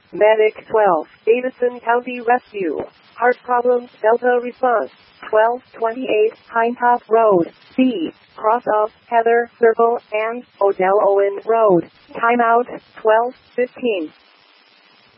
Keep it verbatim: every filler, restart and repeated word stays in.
Medic twelve, Davidson County Rescue. Heart problems, Delta response. twelve twenty-eight Pinetop Road, C. Cross of Heather Circle and Odell Owen Road. Timeout twelve fifteen.